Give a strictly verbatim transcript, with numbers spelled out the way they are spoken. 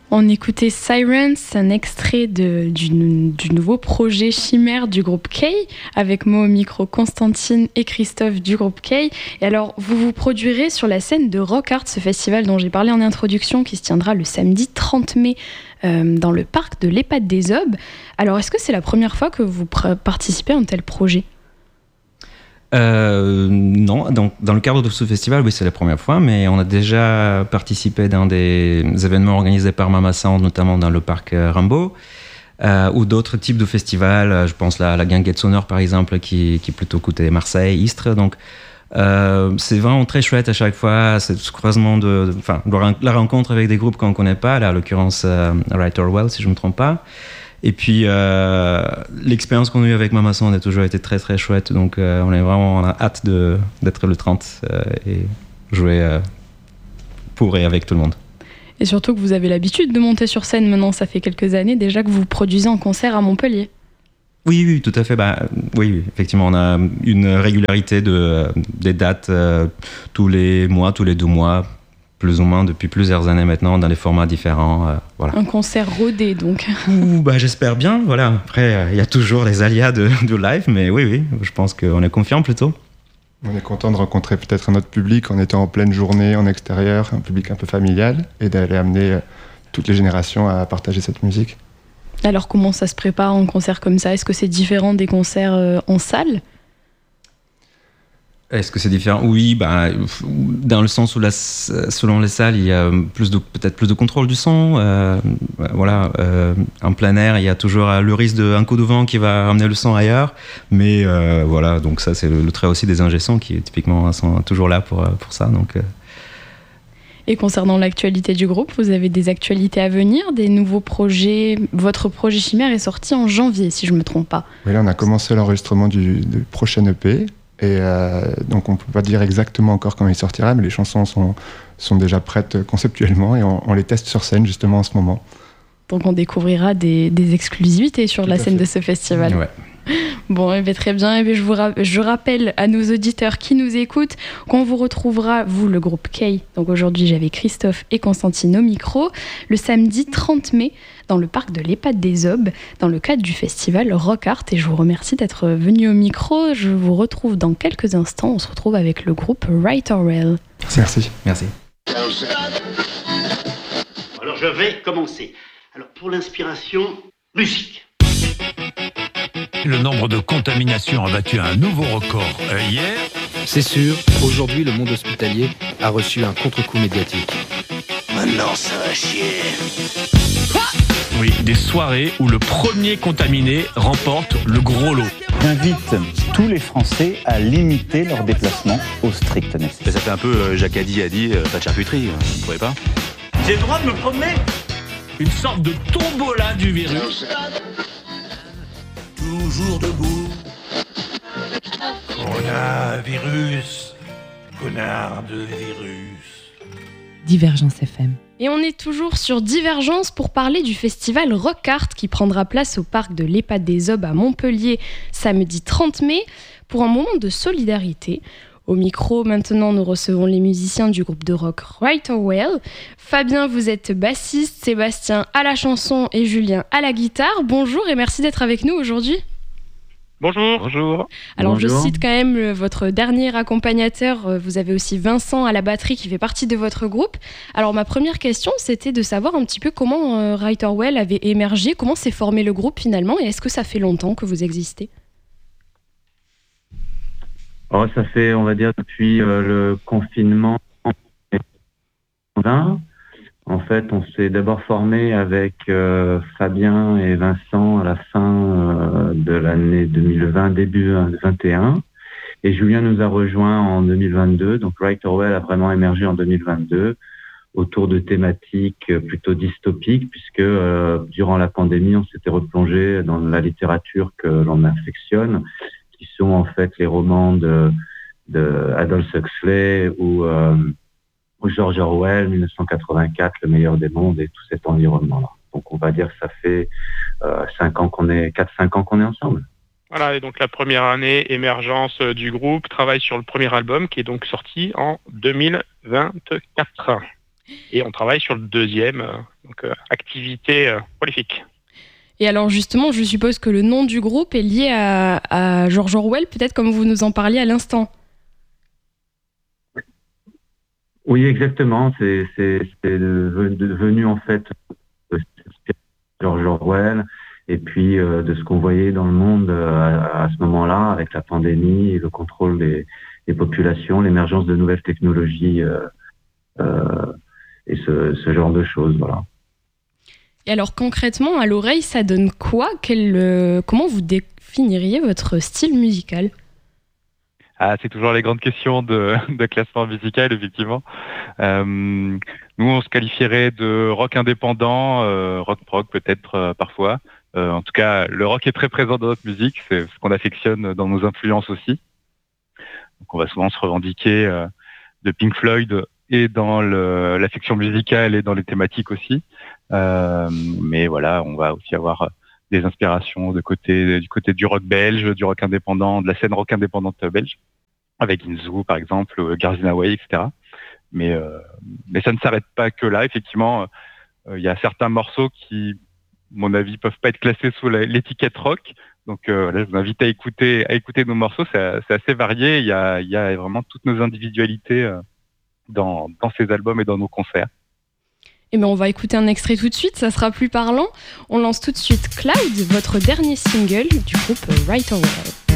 On écoutait Sirens, un extrait de, du, du nouveau projet Chimère du groupe K, avec moi au micro Constantine et Christophe du groupe K. Et alors, vous vous produirez sur la scène de Rock Art, ce festival dont j'ai parlé en introduction, qui se tiendra le samedi trente mai euh, dans le parc de l'Epad des Aubes. Alors, est-ce que c'est la première fois que vous pr- participez à un tel projet ? Euh, non, donc, dans le cadre de ce festival, oui, c'est la première fois, mais on a déjà participé dans des événements organisés par Mama Sound, notamment dans le parc Rimbaud, euh, ou d'autres types de festivals. Je pense à la Guinguette Sonore, par exemple, qui, qui est plutôt côté Marseille, Istres. Donc, euh, c'est vraiment très chouette à chaque fois, ce croisement de, enfin, la rencontre avec des groupes qu'on ne connaît pas, là, à l'occurrence euh, Right or Well, si je ne me trompe pas. Et puis, euh, l'expérience qu'on a eue avec Mama Sound a toujours été très très chouette. Donc, euh, on, est vraiment, on a hâte de, d'être le trente euh, et jouer euh, pour et avec tout le monde. Et surtout que vous avez l'habitude de monter sur scène maintenant. Ça fait quelques années déjà que vous produisez en concert à Montpellier. Oui, oui, tout à fait. Bah, oui, oui, effectivement, on a une régularité de, euh, des dates euh, tous les mois, tous les deux mois. Plus ou moins depuis plusieurs années maintenant, dans des formats différents. Euh, voilà. Un concert rodé, donc. Ouh, bah, j'espère bien, voilà. Après, il euh, y a toujours les aléas de, de live, mais oui, oui, je pense qu'on est confiant plutôt. On est content de rencontrer peut-être notre public en étant en pleine journée, en extérieur, un public un peu familial, et d'aller amener euh, toutes les générations à partager cette musique. Alors, comment ça se prépare un concert comme ça ? Est-ce que c'est différent des concerts euh, en salle ? Est-ce que c'est différent ? Oui, bah, dans le sens où la, selon les salles, il y a plus de, peut-être plus de contrôle du son. Euh, voilà, euh, en plein air, il y a toujours le risque d'un coup de vent qui va ramener le son ailleurs. Mais euh, voilà, donc ça, c'est le, le trait aussi des ingé-sons qui, typiquement, sont toujours là pour, pour ça. Donc, euh. Et concernant l'actualité du groupe, vous avez des actualités à venir, des nouveaux projets. Votre projet Chimère est sorti en janvier, si je ne me trompe pas. Oui, là, on a commencé l'enregistrement du, du prochain E P. Et euh, donc on ne peut pas dire exactement encore quand il sortira, mais les chansons sont, sont déjà prêtes conceptuellement et on, on les teste sur scène justement en ce moment. Donc on découvrira des, des exclusivités sur Tout la scène fait. de ce festival. Ouais. Bon, eh bien, très bien. Eh bien, je, vous ra- je rappelle à nos auditeurs qui nous écoutent qu'on vous retrouvera, vous, le groupe K. Donc aujourd'hui, j'avais Christophe et Constantine au micro, le samedi trente mai, dans le parc de l'Epad des Aubes, dans le cadre du festival Rock Art. Et je vous remercie d'être venu au micro. Je vous retrouve dans quelques instants. On se retrouve avec le groupe Right or Well. Merci. Merci. Alors, je vais commencer. Alors, pour l'inspiration, musique. Le nombre de contaminations a battu un nouveau record euh, hier. C'est sûr, aujourd'hui, le monde hospitalier a reçu un contre-coup médiatique. Maintenant, ça va chier. Oui, des soirées où le premier contaminé remporte le gros lot. J'invite tous les Français à limiter leurs déplacements au strict nécessaire. Ça fait un peu euh, Jacadi a dit, euh, pas de charcuterie, vous ne trouvez pas ? J'ai le droit de me promener ? Une sorte de tombola du virus. Toujours debout. Coronavirus, connard de virus. Divergence F M. Et on est toujours sur Divergence pour parler du festival Rock Art qui prendra place au parc de l'Epad des Aubes à Montpellier samedi trente mai pour un moment de solidarité. Au micro, maintenant, nous recevons les musiciens du groupe de rock Right or Well. Fabien, vous êtes bassiste, Sébastien à la chanson et Julien à la guitare. Bonjour et merci d'être avec nous aujourd'hui. Bonjour. Bonjour. Alors Bonjour. Je cite quand même votre dernier accompagnateur. Vous avez aussi Vincent à la batterie qui fait partie de votre groupe. Alors ma première question, c'était de savoir un petit peu comment euh, Right or Well avait émergé, comment s'est formé le groupe finalement et est-ce que ça fait longtemps que vous existez ? Oh, ça fait, on va dire, depuis euh, le confinement vingt. En fait, on s'est d'abord formé avec euh, Fabien et Vincent à la fin euh, de l'année deux mille vingt, début deux mille vingt et un. Et Julien nous a rejoints en deux mille vingt-deux. Donc, Right or Well a vraiment émergé en deux mille vingt-deux autour de thématiques plutôt dystopiques, puisque euh, durant la pandémie, on s'était replongé dans la littérature que l'on affectionne, qui sont en fait les romans de, de Aldous Huxley ou, euh, ou George Orwell, mille neuf cent quatre-vingt-quatre, Le meilleur des mondes et tout cet environnement-là. Donc on va dire que ça fait euh, cinq ans qu'on est, quatre cinq ans qu'on est ensemble. Voilà, et donc la première année, émergence du groupe, travail sur le premier album qui est donc sorti en deux mille vingt-quatre. Et on travaille sur le deuxième, euh, donc euh, activité euh, prolifique. Et alors justement, je suppose que le nom du groupe est lié à, à George Orwell, peut-être comme vous nous en parliez à l'instant. Oui, exactement. C'est, c'est, c'est devenu en fait George Orwell et puis euh, de ce qu'on voyait dans le monde euh, à, à ce moment-là avec la pandémie et le contrôle des, des populations, l'émergence de nouvelles technologies euh, euh, et ce, ce genre de choses. Voilà. Et alors concrètement, à l'oreille, ça donne quoi ? Quel, euh, comment vous définiriez votre style musical ? Ah, c'est toujours les grandes questions de, de classement musical, effectivement. Euh, nous, on se qualifierait de rock indépendant, euh, rock prog peut-être euh, parfois. Euh, en tout cas, le rock est très présent dans notre musique, c'est ce qu'on affectionne dans nos influences aussi. Donc, on va souvent se revendiquer euh, de Pink Floyd et dans le, l'affection musicale et dans les thématiques aussi. Euh, mais voilà, on va aussi avoir des inspirations de côté, du côté du rock belge, du rock indépendant, de la scène rock indépendante belge, avec Inzu par exemple, Garzina Way, et cetera. Mais, euh, mais ça ne s'arrête pas que là. Effectivement, il euh, y a certains morceaux qui, à mon avis, peuvent pas être classés sous la, l'étiquette rock. Donc euh, là, je vous invite à écouter, à écouter nos morceaux. C'est, c'est assez varié. Il y a, il y a vraiment toutes nos individualités euh, dans, dans ces albums et dans nos concerts. Eh bien, on va écouter un extrait tout de suite, ça sera plus parlant. On lance tout de suite Cloud, votre dernier single du groupe Right or Well.